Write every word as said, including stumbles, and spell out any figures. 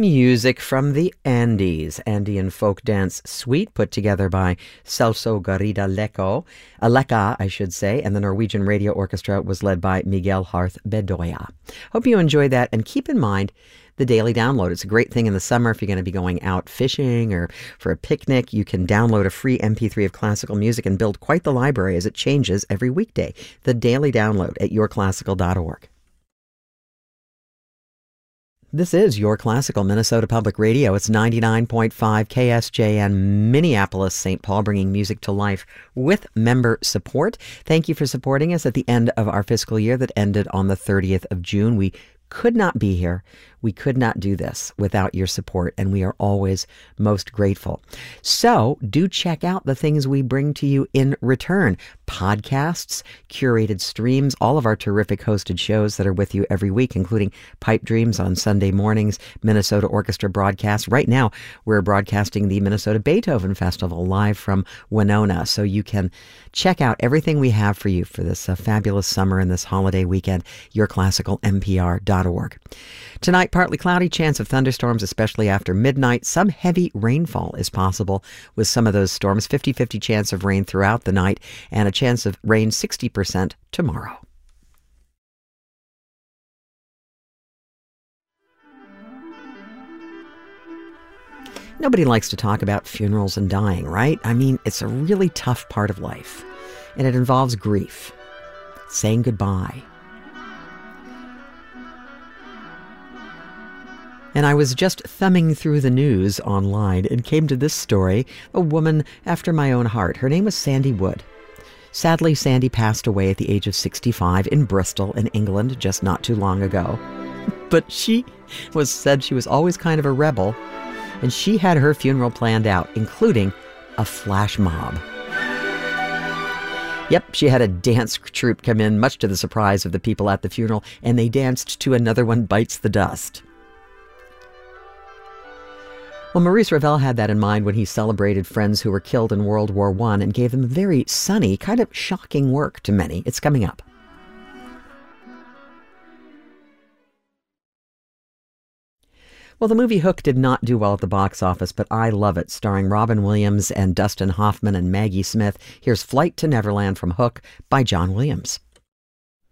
Music from the Andes, Andean folk dance suite put together by Celso Garrida Leco, Aleka, I should say, and the Norwegian Radio Orchestra was led by Miguel Harth Bedoya. Hope you enjoy that, and keep in mind the daily download. It's a great thing in the summer if you're going to be going out fishing or for a picnic. You can download a free M P three of classical music and build quite the library as it changes every weekday. The daily download at your classical dot org. This is Your Classical Minnesota Public Radio. It's ninety-nine point five K S J N, Minneapolis, Saint Paul, bringing music to life with member support. Thank you for supporting us at the end of our fiscal year that ended on the thirtieth of June. We could not be here. We could not do this without your support, and we are always most grateful. So do check out the things we bring to you in return. Podcasts, curated streams, all of our terrific hosted shows that are with you every week, including Pipe Dreams on Sunday mornings, Minnesota Orchestra broadcasts. Right now, we're broadcasting the Minnesota Beethoven Festival live from Winona, so you can check out everything we have for you for this uh, fabulous summer and this holiday weekend, your classical M P R dot org. Tonight, partly cloudy, chance of thunderstorms, especially after midnight. Some heavy rainfall is possible with some of those storms. fifty-fifty chance of rain throughout the night, and a chance of rain sixty percent tomorrow. Nobody likes to talk about funerals and dying, right? I mean, it's a really tough part of life, and it involves grief, saying goodbye. And I was just thumbing through the news online and came to this story, a woman after my own heart. Her name was Sandy Wood. Sadly, Sandy passed away at the age of sixty-five in Bristol, in England, just not too long ago. But she was said she was always kind of a rebel, and she had her funeral planned out, including a flash mob. Yep, she had a dance troupe come in, much to the surprise of the people at the funeral, and they danced to Another One Bites the Dust. Well, Maurice Ravel had that in mind when he celebrated friends who were killed in World War One and gave them very sunny, kind of shocking work to many. It's coming up. Well, the movie Hook did not do well at the box office, but I love it, starring Robin Williams and Dustin Hoffman and Maggie Smith. Here's Flight to Neverland from Hook by John Williams.